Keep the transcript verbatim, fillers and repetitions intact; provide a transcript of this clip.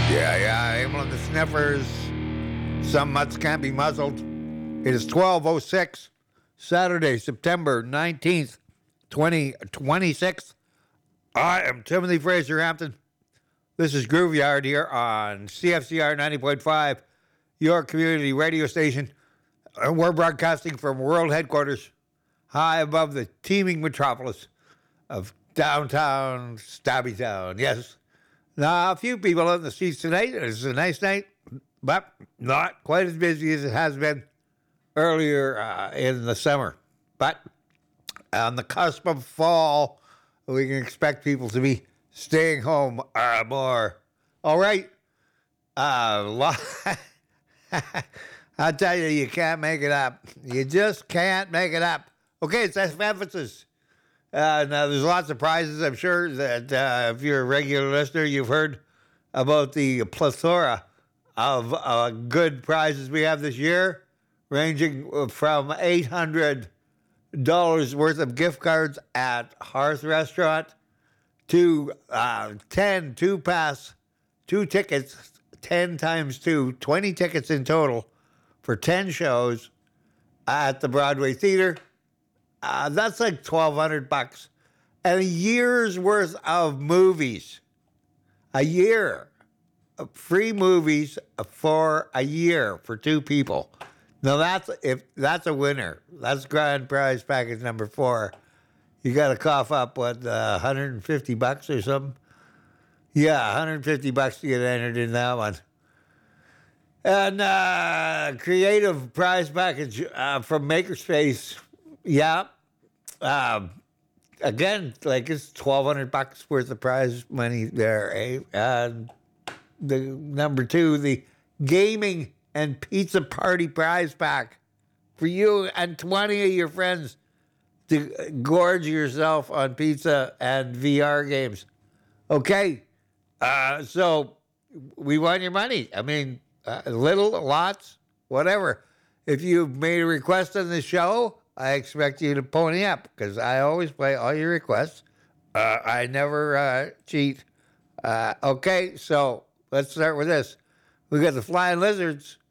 Yeah, yeah, Emil the Sniffers. Some mutts can't be muzzled. It is twelve oh six, Saturday, September nineteenth, twenty twenty-six. I am Timothy Fraser Hampton. This is Grooveyard here on C F C R ninety point five, your community radio station. And we're broadcasting from world headquarters, high above the teeming metropolis of downtown Stabby Town. Yes. Now, a few people on the streets tonight. It's a nice night, but not quite as busy as it has been earlier uh, in the summer. But on the cusp of fall, we can expect people to be staying home uh, more. All right. Uh, lo- I'll tell you, you can't make it up. You just can't make it up. Okay, it's emphasis. Uh, now, there's lots of prizes. I'm sure that uh, if you're a regular listener, you've heard about the plethora of uh, good prizes we have this year, ranging from eight hundred dollars worth of gift cards at Hearth Restaurant to uh, ten two-pass, two tickets, ten times two, twenty tickets in total for ten shows at the Broadway Theater. Uh, that's like twelve hundred bucks. And a year's worth of movies. A year. Of free movies for a year for two people. Now that's if that's a winner. That's grand prize package number four. You got to cough up what uh, one hundred fifty bucks or something. Yeah, one hundred fifty bucks to get entered in that one. And uh, creative prize package uh, from Makerspace. Yeah. Um, again, like it's twelve hundred bucks worth of prize money there, eh? And the number two, the gaming and pizza party prize pack for you and twenty of your friends to gorge yourself on pizza and V R games. Okay, uh, so we want your money. I mean, uh, little, lots, whatever. If you've made a request on the show, I expect you to pony up because I always play all your requests. Uh, I never uh, cheat. Uh, okay, so let's start with this. We got the Flying Lizards